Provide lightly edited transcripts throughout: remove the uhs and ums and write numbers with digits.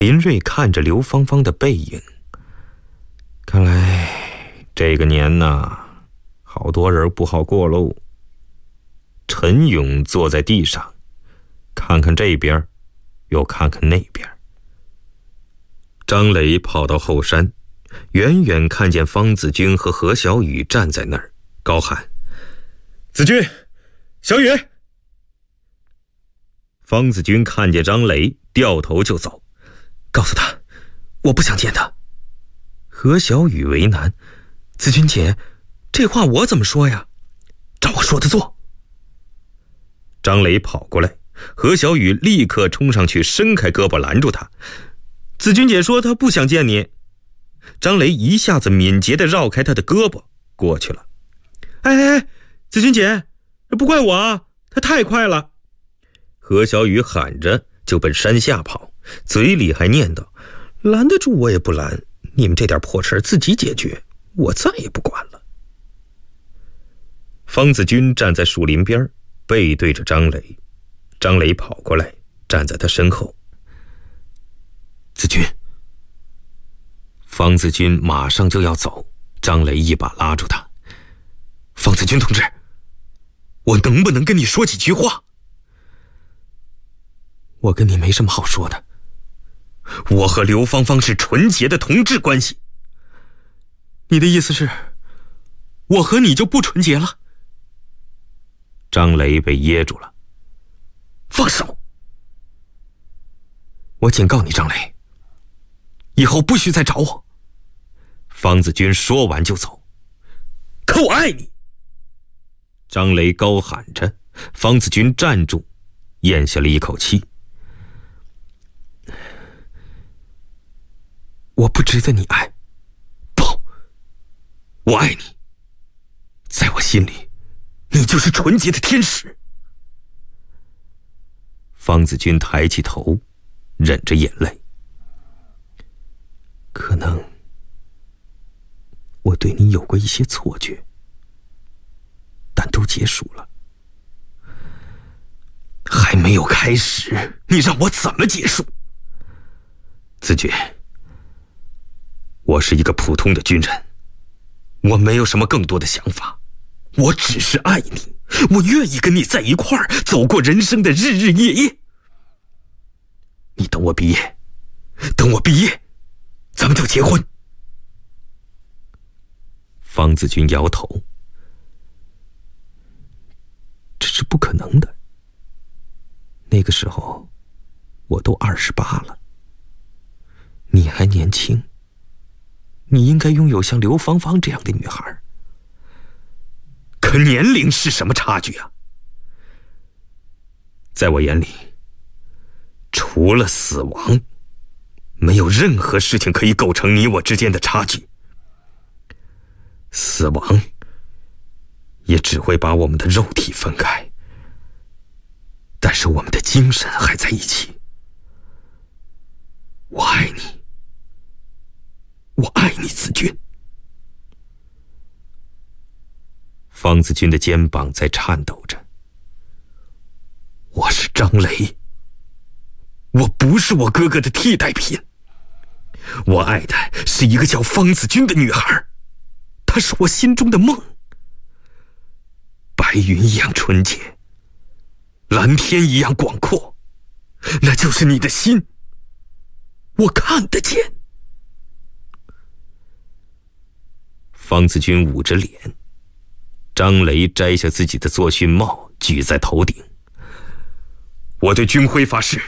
林瑞看着刘芳芳的背影，看来这个年呐，好多人不好过喽。陈勇坐在地上，看看这边，又看看那边。张磊跑到后山，远远看见方子君和何小雨站在那儿，高喊：“子君，小雨！”方子君看见张磊，掉头就走，告诉他，我不想见他。何小雨为难：“子君姐，这话我怎么说呀？照我说的做。”张磊跑过来，何小雨立刻冲上去，伸开胳膊拦住他：“子君姐说她不想见你。”张磊一下子敏捷地绕开他的胳膊过去了。“哎，子君姐，不怪我啊，她太快了。”何小雨喊着就奔山下跑，嘴里还念叨：“拦得住我也不拦，你们这点破事自己解决，我再也不管了。”方子君站在树林边，背对着张磊。张磊跑过来，站在他身后。“子君。”方子君马上就要走，张磊一把拉住他：“方子君同志，我能不能跟你说几句话？”“我跟你没什么好说的，我和刘芳芳是纯洁的同志关系。”“你的意思是，我和你就不纯洁了？”张磊被噎住了。“放手！我警告你，张磊，以后不许再找我。”方子君说完就走。“可我爱你！”张磊高喊着。方子君站住，咽下了一口气：“我不值得你爱。不，我爱你，在我心里，你就是纯洁的天使。”方子君抬起头，忍着眼泪：“可能我对你有过一些错觉，但都结束了。”“还没有开始，你让我怎么结束？”“子君，我是一个普通的军人，我没有什么更多的想法，我只是爱你，我愿意跟你在一块儿走过人生的日日夜夜。你等我毕业，等我毕业，咱们就结婚。”方子君摇头：“这是不可能的。那个时候，我都28了，你还年轻，你应该拥有像刘芳芳这样的女孩。可年龄是什么差距啊？在我眼里，除了死亡，没有任何事情可以构成你我之间的差距。死亡也只会把我们的肉体分开，但是我们的精神还在一起。我爱你，我爱你，子君。”方子君的肩膀在颤抖着：“我是张磊，我不是我哥哥的替代品。我爱的是一个叫方子君的女孩，她是我心中的梦。白云一样纯洁，蓝天一样广阔，那就是你的心，我看得见。”方子君捂着脸，张雷摘下自己的作训帽举在头顶：“我对军徽发誓，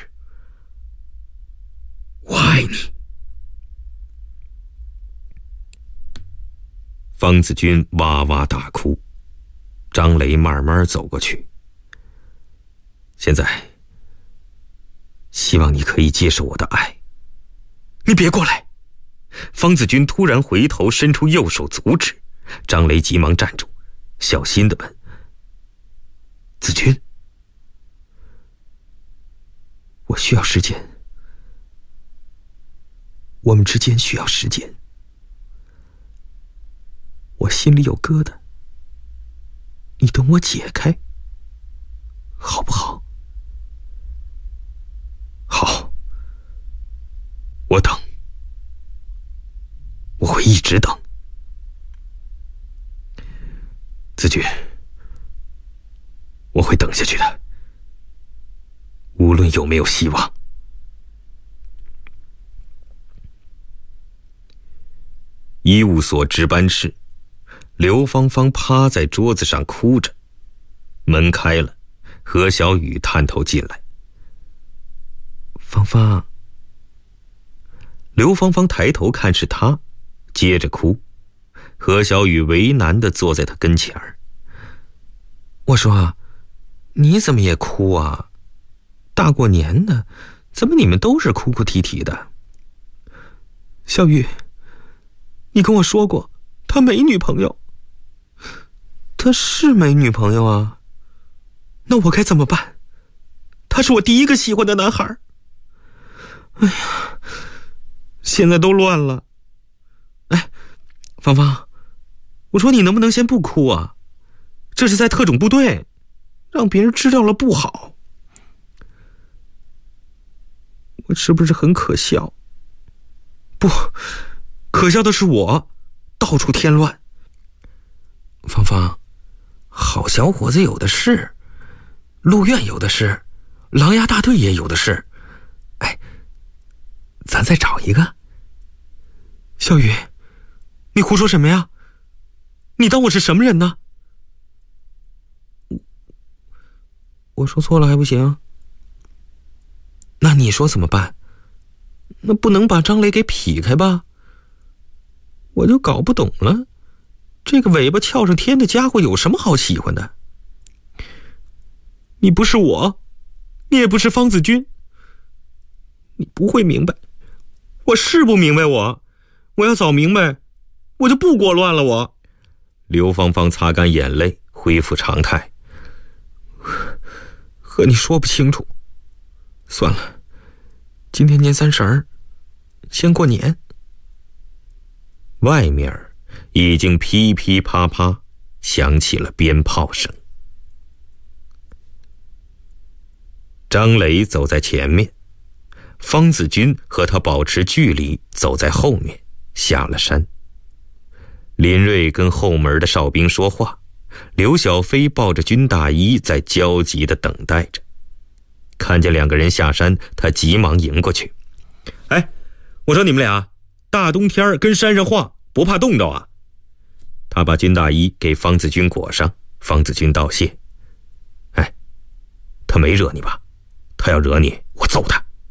我爱你。”方子君哇哇大哭，张雷慢慢走过去：“现在，希望你可以接受我的爱。”“你别过来！”方子君突然回头伸出右手阻止，张雷急忙站住，小心地问：“子君，我需要时间，我们之间需要时间。我心里有疙瘩，你等我解开，好不好？”“好。” 我等，我会一直等。子君，我会等下去的，无论有没有希望。医务所值班室，刘芳芳趴在桌子上哭着。门开了，何小雨探头进来。芳芳。刘芳芳抬头看是他，接着哭。何小雨为难地坐在他跟前儿。我说，你怎么也哭啊？大过年的，怎么你们都是哭哭啼啼的？小雨，你跟我说过，他没女朋友。他是没女朋友啊？那我该怎么办？他是我第一个喜欢的男孩。哎呀，现在都乱了。哎，芳芳，我说你能不能先不哭啊？这是在特种部队，让别人知道了不好。我是不是很可笑？不，可笑的是我，到处添乱。芳芳，好小伙子有的是，陆院有的是，狼牙大队也有的是。哎，咱再找一个。小雨，你胡说什么呀？你当我是什么人呢？我说错了还不行？那你说怎么办？那不能把张磊给劈开吧？我就搞不懂了，这个尾巴翘上天的家伙有什么好喜欢的？你不是我，你也不是方子君，你不会明白，我是不明白我要早明白，我就不裹乱了我。刘芳芳擦干眼泪，恢复常态。和你说不清楚，算了，今天年30，先过年。外面已经噼噼啪啪响起了鞭炮声。张磊走在前面，方子君和他保持距离走在后面，下了山。林瑞跟后门的哨兵说话，刘小飞抱着军大衣在焦急地等待着。看见两个人下山，他急忙迎过去。哎，我说你们俩大冬天跟山上晃，不怕冻着啊？他把军大衣给方子君裹上，方子君道谢。哎，他没惹你吧？他要惹你，我揍他。